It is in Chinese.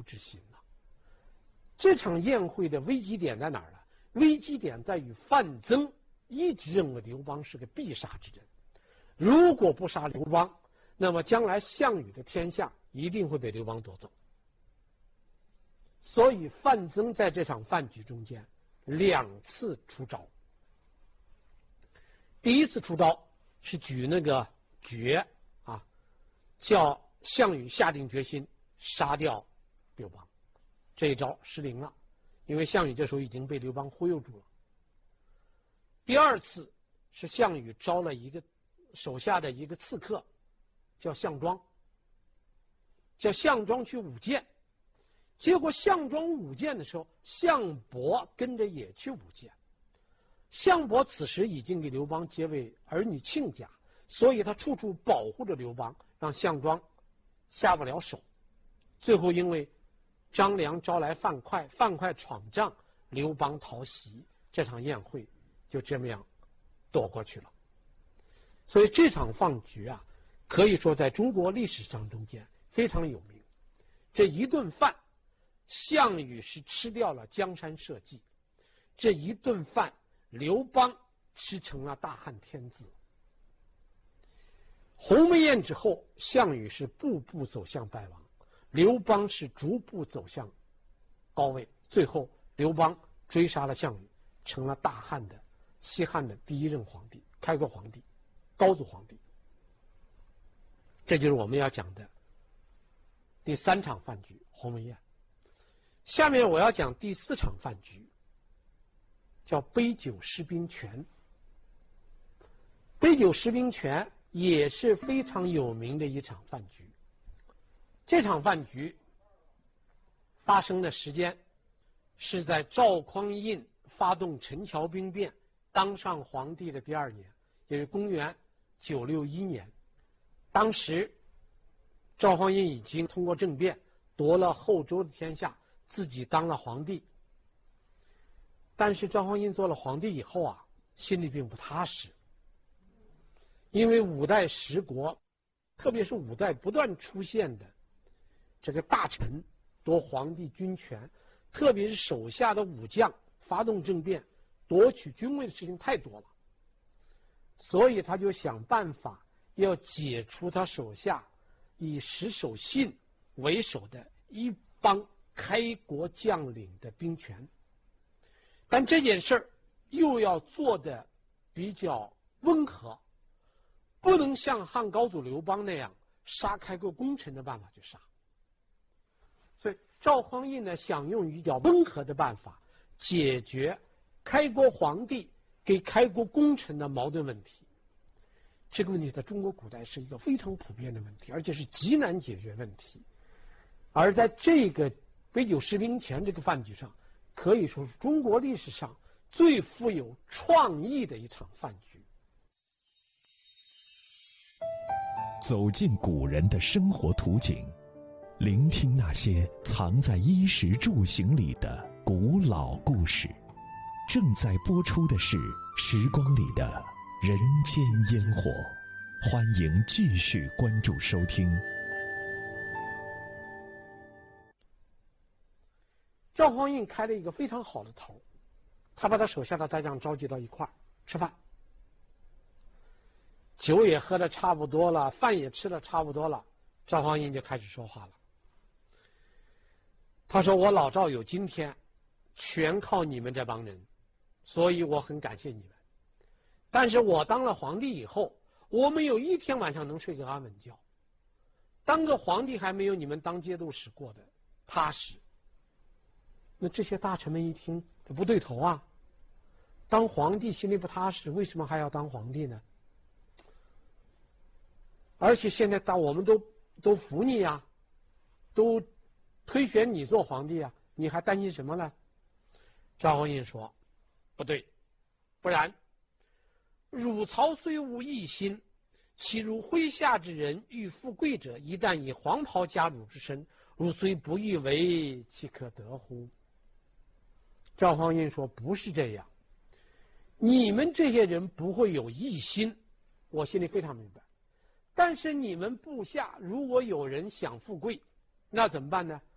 之心了。这场宴会的危机点在哪儿呢？危机点在于范增一直认为刘邦是个必杀之人，如果不杀刘邦，那么将来项羽的天下一定会被刘邦夺走。所以范增在这场饭局中间2次出招。第一次出招是举那个爵啊，叫项羽下定决心杀掉刘邦，这一招失灵了，因为项羽这时候已经被刘邦忽悠住了。第二次是项羽招了一个手下的一个刺客，叫项庄，叫项庄去舞剑。结果项庄舞剑的时候，项伯跟着也去舞剑。项伯此时已经给刘邦结为儿女亲家，所以他处处保护着刘邦，让项庄下不了手。最后因为张良招来范哙，范哙闯帐，刘邦逃袭，这场宴会就这么样躲过去了。所以这场饭局啊，可以说在中国历史上中间非常有名。这一顿饭，项羽是吃掉了江山社稷，这一顿饭刘邦吃成了大汉天子。鸿门宴之后，项羽是步步走向败亡，刘邦是逐步走向高位，最后刘邦追杀了项羽，成了大汉的西汉的第一任皇帝，开国皇帝，高祖皇帝。这就是我们要讲的第3场饭局，鸿门宴。下面我要讲第4场饭局，叫杯酒释兵权。杯酒释兵权也是非常有名的一场饭局。这场饭局发生的时间是在赵匡胤发动陈桥兵变当上皇帝的第2年，也是公元961年。当时赵匡胤已经通过政变夺了后周的天下，自己当了皇帝。但是赵匡胤做了皇帝以后啊，心里并不踏实，因为5代10国，特别是5代不断出现的这个大臣夺皇帝军权，特别是手下的武将发动政变夺取军位的事情太多了，所以他就想办法要解除他手下以石守信为首的一帮开国将领的兵权。但这件事儿又要做的比较温和，不能像汉高祖刘邦那样杀开国功臣的办法去杀。所以赵匡胤呢，想用比较温和的办法解决开国皇帝给开国功臣的矛盾问题。这个问题在中国古代是一个非常普遍的问题，而且是极难解决问题。而在这个杯酒释兵权这个饭局上，可以说是中国历史上最富有创意的一场饭局。 走进古人的生活图景，聆听那些藏在衣食住行里的古老故事。正在播出的是《时光里的人间烟火》，欢迎继续关注收听。 赵匡胤开了一个非常好的头，他把他手下的大将召集到一块儿吃饭，酒也喝得差不多了，饭也吃得差不多了，赵匡胤就开始说话了。他说：“我老赵有今天，全靠你们这帮人，所以我很感谢你们。但是我当了皇帝以后，我没有一天晚上能睡个安稳觉。当个皇帝还没有你们当节度使过的踏实。”那这些大臣们一听，这不对头啊！当皇帝心里不踏实，为什么还要当皇帝呢？而且现在我们都服你呀，都推选你做皇帝啊，你还担心什么呢？赵匡胤说：“不对，不然，汝曹虽无异心，其如麾下之人欲富贵者，一旦以黄袍加汝之身，汝虽不欲为，岂可得乎？”赵匡胤说：“不是这样，你们这些人不会有异心，我心里非常明白。但是你们部下如果有人想富贵，那怎么办呢？